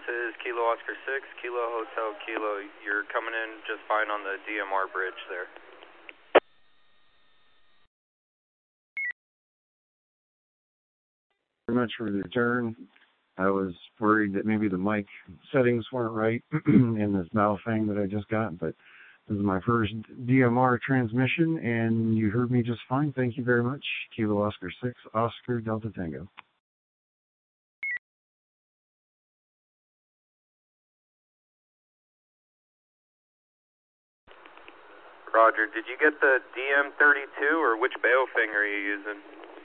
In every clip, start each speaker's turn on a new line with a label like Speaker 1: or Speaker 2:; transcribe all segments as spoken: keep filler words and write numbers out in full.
Speaker 1: this is Kilo Oscar six, Kilo Hotel Kilo. You're coming in just fine on the D M R bridge there.
Speaker 2: Very much for the return. I was worried that maybe the mic settings weren't right in this Baofeng that I just got, but this is my first D M R transmission, and you heard me just fine. Thank you very much. Kilo Oscar six, Oscar Delta Tango.
Speaker 1: Roger. Did you get the D M thirty-two, or which Baofeng are you using?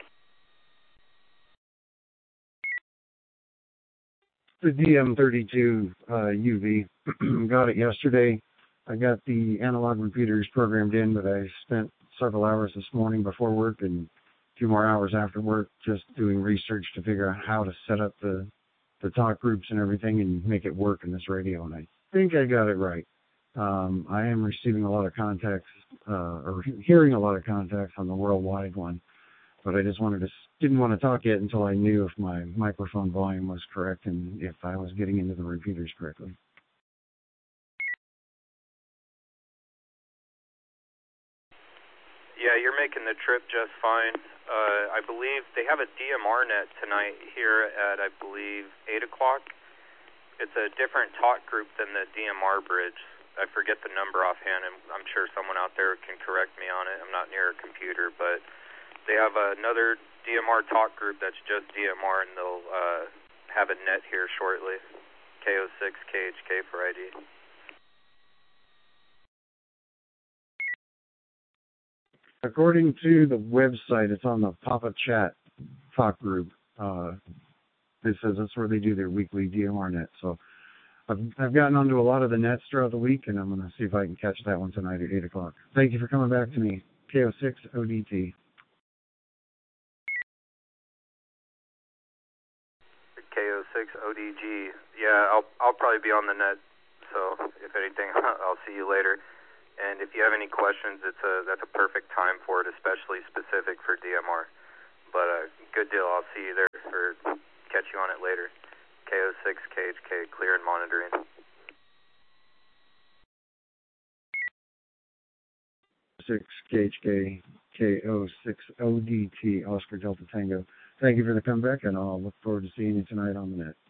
Speaker 2: The D M thirty-two uh, U V. Got it yesterday. I got the analog repeaters programmed in, but I spent several hours this morning before work and a few more hours after work just doing research to figure out how to set up the, the talk groups and everything and make it work in this radio, and I think I got it right. Um, I am receiving a lot of contacts, uh, or hearing a lot of contacts on the worldwide one, but I just wanted to, didn't want to talk yet until I knew if my microphone volume was correct and if I was getting into the repeaters correctly.
Speaker 1: Yeah, you're making the trip just fine. Uh, I believe they have a D M R net tonight here at, I believe, eight o'clock. It's a different talk group than the D M R bridge. I forget the number offhand, and I'm sure someone out there can correct me on it. I'm not near a computer, but they have another D M R talk group that's just D M R, and they'll uh, have a net here shortly. K O six K H K for I D.
Speaker 2: According to the website, it's on the Papa Chat talk group. Uh, it says that's where they do their weekly D M R net. So I've, I've gotten onto a lot of the nets throughout the week, and I'm going to see if I can catch that one tonight at eight o'clock. Thank you for coming back to me. K O six O D T.
Speaker 1: K O six O D G. Yeah, I'll I'll probably be on the net, so if anything, I'll see you later. And if you have any questions, it's a that's a perfect time for it, especially specific for D M R. But uh, good deal. I'll see you there, or catch you on it later. K O six K H K, clear and monitoring.
Speaker 2: six K H K, K O six O D T, Oscar Delta Tango. Thank you for the comeback, and I'll look forward to seeing you tonight on the net.